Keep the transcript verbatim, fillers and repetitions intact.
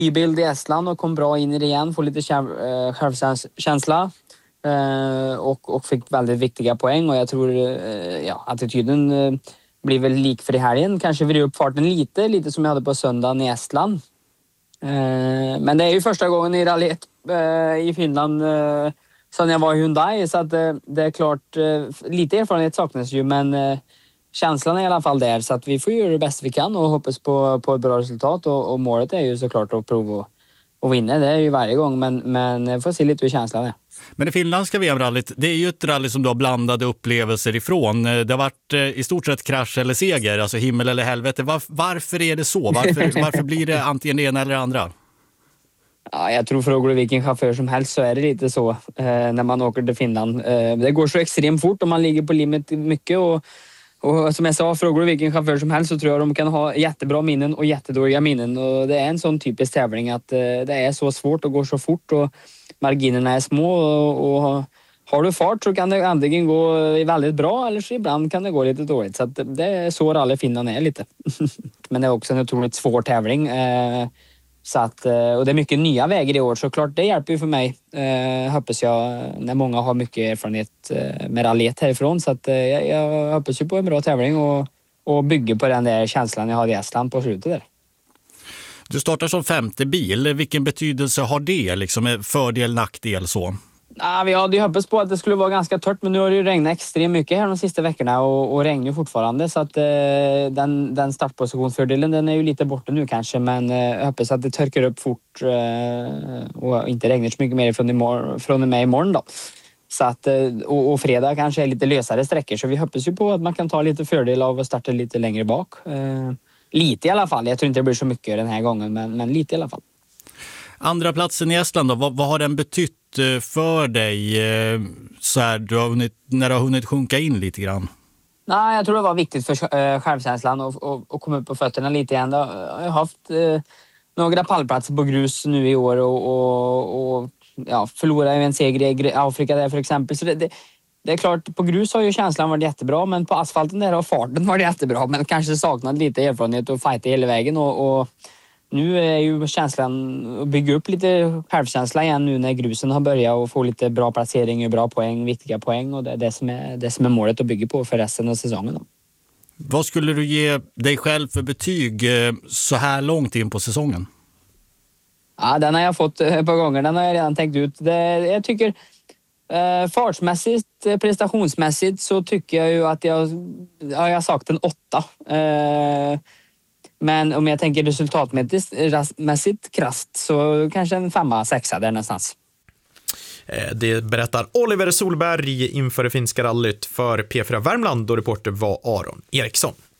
nybild i Estland och kom bra in i det igen. Får lite självkänsla. Och, och fick väldigt viktiga poäng. Och jag tror ja, attityden blir väl lik för i helgen. Kanske vrider upp farten lite. Lite som jag hade på söndagen i Estland. Men det är ju första gången i rally ett i Finland sedan jag var i Hyundai. Så att det är klart, lite erfarenhet saknas ju. Men känslan är i alla fall där. Så att vi får göra det bästa vi kan och hoppas på, på ett bra resultat. Och, och målet är ju såklart att prova och vinna. Det är ju varje gång. Men, men får se lite hur känslan är. Men det finländska V M-rallyt, det är ju ett rally som du har blandade upplevelser ifrån. Det har varit i stort sett krasch eller seger, alltså himmel eller helvete. Var, varför är det så? Varför, varför blir det antingen det ena eller det andra? Ja, jag tror frågar du vilken chaufför som helst så är det lite så eh, när man åker till Finland. Eh, det går så extremt fort och man ligger på limit mycket och Och som jag sa, frågar du vilken chaufför som helst så tror jag de kan ha jättebra minnen och jättedåliga minnen. Och det är en sån typisk tävling att eh, det är så svårt och går så fort och marginerna är små. Och, och har du fart så kan det antingen gå väldigt bra eller så ibland kan det gå lite dåligt. Så att det är så rally Finland är lite. Men det är också en otroligt svår tävling. Eh, så att, och det är mycket nya vägar i år så klart det hjälper ju för mig. Eh, hoppas jag när många har mycket erfarenhet eh, med rallyet härifrån så att eh, jag, jag hoppas ju på en bra tävling och, och bygger på den där känslan jag hade i Estland på slutet där. Du startar som femte bil. Vilken betydelse har det? Liksom fördel, nackdel så? Ja, vi hade ju hoppats på att det skulle vara ganska torrt men nu har det ju regnat extremt mycket här de sista veckorna och, och regnar ju fortfarande så att eh, den, den startpositionsfördelen den är ju lite borta nu kanske men eh, jag hoppas att det törkar upp fort eh, och inte regnar så mycket mer från, imorgon, från och med imorgon då. Så att, och, och fredag kanske är lite lösare sträckor så vi hoppas ju på att man kan ta lite fördel av att starta lite längre bak. Eh, lite i alla fall, jag tror inte det blir så mycket den här gången men, men lite i alla fall. Andra platsen i Estland då, vad, vad har den betytt för dig så här, du har hunnit, när du har hunnit sjunka in lite grann? Nej, jag tror det var viktigt för äh, självkänslan och, och, och komma upp på fötterna lite igen. Jag har haft äh, några pallplatser på grus nu i år och, och, och ja, förlorade en seger i Afrika där för exempel. Så det, det, det är klart, på grus har ju känslan varit jättebra men på asfalten där har farten varit jättebra men kanske saknat lite erfarenhet och fighta hela vägen och, och nu är ju känslan att bygga upp lite självkänsla igen nu när grusen har börjat och få lite bra placering och bra poäng, viktiga poäng och det är det som är, det som är målet att bygga på för resten av säsongen. Då. Vad skulle du ge dig själv för betyg så här långt in på säsongen? Ja, den har jag fått ett par gånger, den har jag redan tänkt ut. Det, jag tycker eh, fartsmässigt, prestationsmässigt så tycker jag ju att jag, ja, jag har sagt en åtta. Eh, Men om jag tänker resultatmässigt krasst så kanske en femma, sexa där någonstans. Det berättar Oliver Solberg inför det finska rallyt för P fyra Värmland och reporter var Aron Eriksson.